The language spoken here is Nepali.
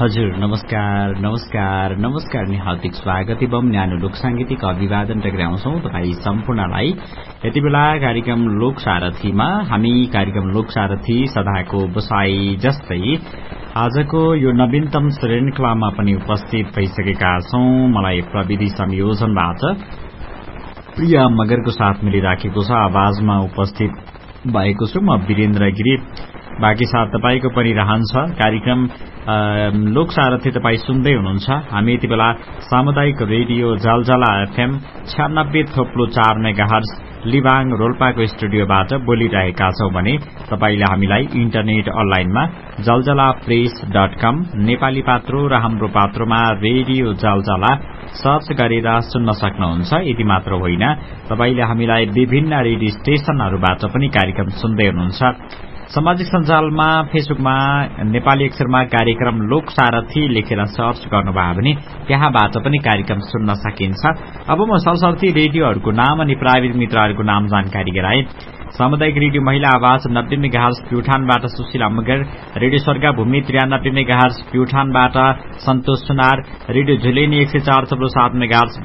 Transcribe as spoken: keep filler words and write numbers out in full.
हजुर नमस्कार नमस्कार नमस्कार नि हार्दिक स्वागत एवं न्यानो लोक सांगीतिक अभिवादन टक्राउँछौ तपाई सम्पूर्णलाई यति बेला कार्यक्रम लोक सारथीमा। हामी कार्यक्रम लोक सारथी सदाको बसाई जस्तै आजको यो नवीनतम श्रृंखलामा पनि उपस्थित भइसकेका छौं। मलाई प्रविधि संयोजनबाट प्रिया मगरको साथ मिलिराखेको छ। आवाजमा उपस्थित भएको छु म वीरेन्द्र गिरी। बाँकी साथ तपाईको पनि रहन्छ। कार्यक्रम लोक सारथी तपाई सुन्दै हुनुहुन्छ। हामी यति बेला सामुदायिक रेडियो जलजला एफएम छ्यानब्बे थोप्लो चार मेगाहर्ज लिबाङ रोल्पाको स्टुडियोबाट बोलिरहेका छौं भने तपाईले हामीलाई इन्टरनेट अनलाइनमा जलजला प्रेस डट कम नेपाली पात्रो र हाम्रो पात्रोमा रेडियो जलजला सर्च गरेर सुन्न सक्नुहुन्छ। यति मात्र होइन, तपाईले हामीलाई विभिन्न रेडियो स्टेशनहरूबाट पनि कार्यक्रम सुन्दै हुनुहुन्छ। सामाजिक सञ्जालमा फेसबुकमा नेपाली अक्षरमा कार्यक्रम लोक सारथी लेखेर सर्च गर्नुभयो भने त्यहाँबाट पनि कार्यक्रम सुन्न सकिन्छ। अब म सरसर्ती रेडियोहरूको नाम अनि प्राविधिक मित्रहरूको नाम जानकारी गराए। सामुदायिक रेडियो महिला आवाज नब्बे मेगाहर्ज प्युठानबाट सुशीला मगर, रेडियो स्वर्गा भूमि त्रियानब्बे मेगाहर्ज प्युठानबाट सन्तोष सुनार, रेडियो झुलेनी एक सय चार थप्लो सात मेगाहर्ज